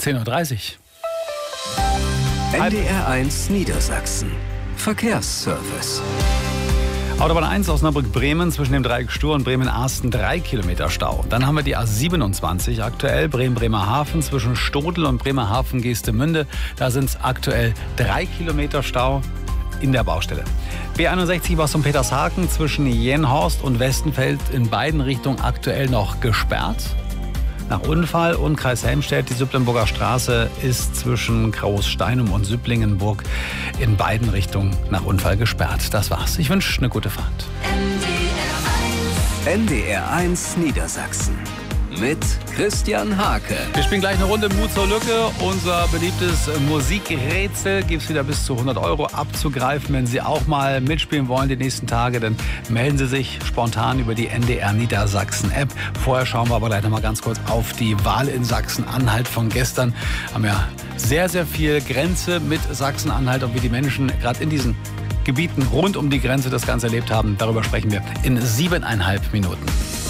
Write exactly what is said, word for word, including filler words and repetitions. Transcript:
zehn Uhr dreißig. N D R eins Niedersachsen. Verkehrsservice. Autobahn eins Osnabrück-Bremen zwischen dem Dreieck Stur und Bremen-Arsten drei Kilometer Stau. Dann haben wir die A siebenundzwanzig aktuell Bremen-Bremerhaven zwischen Stodel und Bremerhaven-Geestemünde. Da sind es aktuell drei Kilometer Stau in der Baustelle. B einundsechzig Boston Petershaken zwischen Jenhorst und Westenfeld in beiden Richtungen aktuell noch gesperrt. Nach Unfall und Kreis Helmstedt, die Süpplenburger Straße ist zwischen Großsteinum und Süpplingenburg in beiden Richtungen nach Unfall gesperrt. Das war's. Ich wünsche eine gute Fahrt. N D R eins Niedersachsen mit Christian Hake. Wir spielen gleich eine Runde Mut zur Lücke. Unser beliebtes Musikrätsel gibt es wieder bis zu hundert Euro abzugreifen. Wenn Sie auch mal mitspielen wollen die nächsten Tage, dann melden Sie sich spontan über die N D R Niedersachsen App. Vorher schauen wir aber gleich noch mal ganz kurz auf die Wahl in Sachsen-Anhalt von gestern. Haben ja sehr, sehr viel Grenze mit Sachsen-Anhalt und wie die Menschen gerade in diesen Gebieten rund um die Grenze das Ganze erlebt haben. Darüber sprechen wir in siebeneinhalb Minuten.